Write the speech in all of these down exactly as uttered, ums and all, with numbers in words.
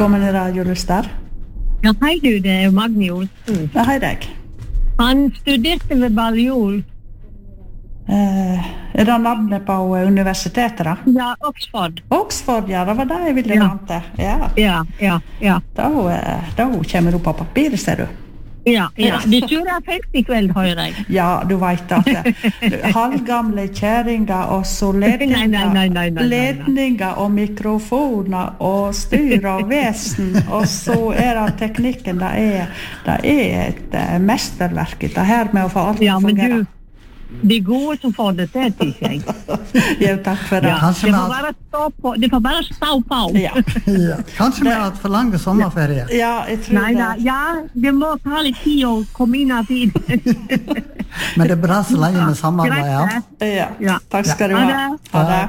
Velkommen i Radio Lyster. Ja, hei du, det er Magni Olsen. Ja, hei deg. Han studerte ved Balliol. Eh, er det navnet på universitetet da? Ja, Oxford. Oxford, ja, det var det jeg ville Ja. vante. Ja, Ja, ja, ja. da, eh, da kommer du på papiret, ser du. Ja, ja. Du turer fest i kveld, hører jeg. Ja, du vet at det, halvgamle kjæringer og så Nei, nei, nei, ledninger, nei, nei, nei. ledninger og mikrofoner og styr og vesen, og så er det teknikken, det er, det er et uh, mesterverk, det her med å få alt Ja, å men fungere. du, de gode som får det til, tykker jeg. Jo, takk for det. Ja, kanskje det vi får har- bare stå på, det får bare stå på. Ja, Ja. Kanskje vi har hatt for lange sommerferie. ja jeg tror Nei, nei, det. ja, det må ta litt tid å komme inn av tid. Men det er bra så lenge vi samarbeider. Greit, det. Ja, Ja. takk skal du Ja. ha. Ha det.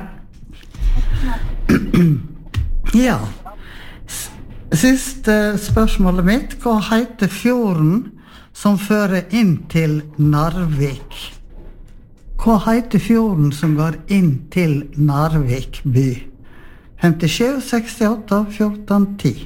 Ja. S- Siste spørsmålet mitt. Hva heter fjorden som fører inn til Narvik? Hva heter fjorden som går inn til Narvik by? femtisju, sekstiåtte, fjorten, ti.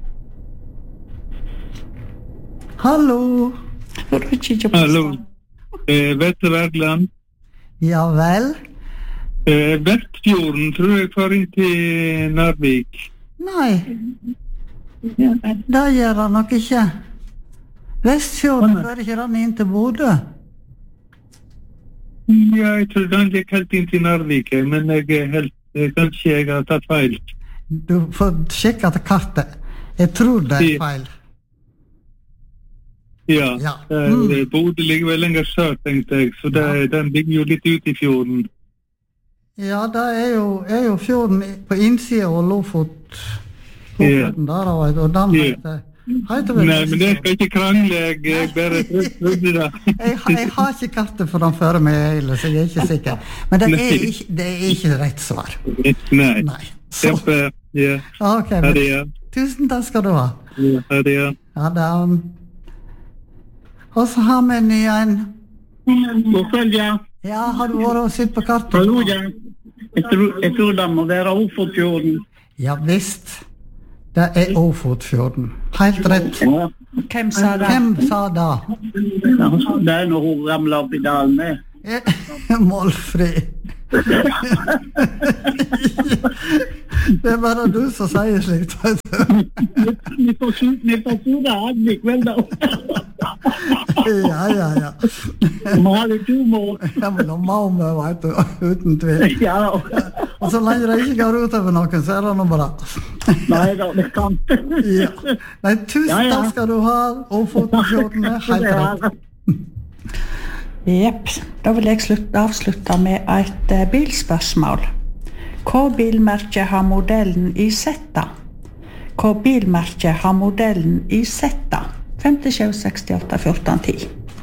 Hallo? Får du ikke på Hallo. svar? Eh, Vesterbergland. Ja vel? Eh, Vestfjorden tror jeg får inn til Narvik. Nei, det gjør han nok ikke. Vestfjorden fører ikke den inn til Bodø. Ja, jeg tror den gikk helt inn til Narvik, eh, men jeg er helt, eh, kanskje jeg har tatt feil. Du får sjekke til kartet. Jeg tror det er Ja. feil. Ja, Ja. eh, Mm. Bodø ligger vel lenger sør, tenkte jeg, så det, den ligger jo litt ute i fjorden. Ja, det er jo, er jo fjorden i- på innsida av Lofot. Lofoten der, og, og den Ja. heter, heter vel Nei, men jeg skal ikke krangle, jeg, jeg bare trodde det. jeg, har- jeg har ikke kartet for den før meg, heller, så jeg er ikke sikker. Men det er Nei. ikke, det er ikke rett svar. Nei. Nei. Så, Kjempe, ja. ok, Ha men, det, ja. tusen takk skal du ha. Ja, ha det, ja. Ja, det er, og så har vi en ny en. God kveld, ja. Ja, har du vært og sett på kartet? Hallo, ja. Jeg tror, jeg tror det må være Ofotfjorden. Ja visst. Det er Ofotfjorden. Helt rett. Ja. Hvem sa det? Hvem sa det? Det er når hun ramler opp i dalen med. Eh, Målfri. Det er bare du som sier slikt, vet du. Vi får sure han i kveld, da. Ja, ja, ja. Vi har litt humor. Ja, men nå må vi, vet du, uten tvil. Ja, Og så lenge det ikke går ut over noen, så er det noe bra. nei da, det kan. Ja. Nei, tusen Ja, ja. takk skal du ha, Ofotfjorden er helt rett. Jepp, da vil jeg slutte, avslutte med et eh, bilspørsmål. Hva bilmerke har modellen i Zeta? Hva bilmerke har modellen i Zeta? femtisju, sekstiåtte, fjorten, ti.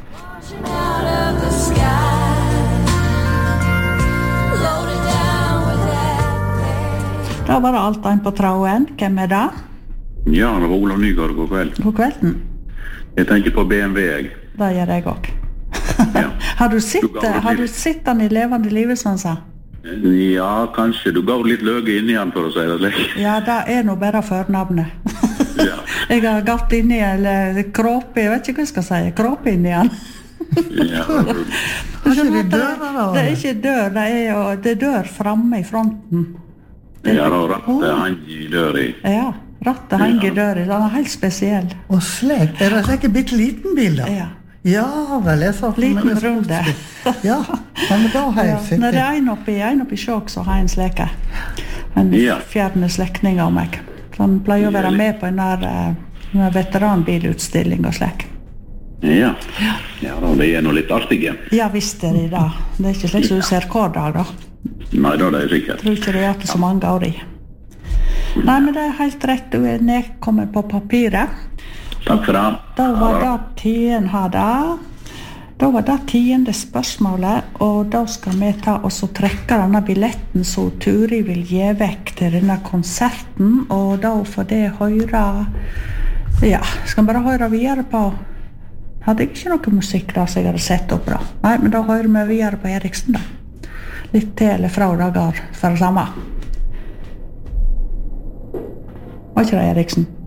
Da var det alt en på tråden. Hvem er det? Ja, det var Olav Nygaard, god kveld. God kvelden. Jeg tenker på B M W, jeg. Det gjør jeg også. Ja. Har du sett, Du ga det har du litt. sett den i levende livet, sånn sa? Ja, kanskje. Du gav litt løge inni han, for å si det slik. Ja, det er nå bare førnavnet. Ja. Jeg har gått inn i, eller kråpe, jeg vet ikke hva jeg skal si, kråpe inn i den. Ja, Har ikke de dører da? Det er ikke dør, det er jo, det er dør fremme i fronten. ja da rattet han i døra i. Ja, rattet henger i døra, den er helt spesiell. Og slik, er det slik en bitte liten bil da? Ja. Ja vel, jeg sa for Liten meg en runde. sportsbil. Ja, men da har Ja. jeg Når det sett er en oppi, en oppi sjåk, så har jeg en sleke. En Ja. fjerne slektning av meg. Så han pleier å være med på en der, eh, en veteranbilutstilling og slik. Ja. Ja da, det er nå litt artige. Ja, visst er det det. Det er ikke slik som du ser hver dag, da. Nei, da er det sikkert. Jeg tror ikke det er til så mange år i. Nei, men det er helt rett. Du er nedkommet på papiret. Takk for det. Da var det tiden hadde. Da var det tiende spørsmålet, og da skal vi ta og så trekke denne billetten som Turi vil gi vekk til denne konserten, og da får det høre, ja, skal vi bare høre videre på, hadde jeg ikke noe musikk da som jeg hadde sett opp da. Nei, men da hører vi videre på Eriksen da. Litt til eller fra dager for det samme. Var ikke det, Eriksen?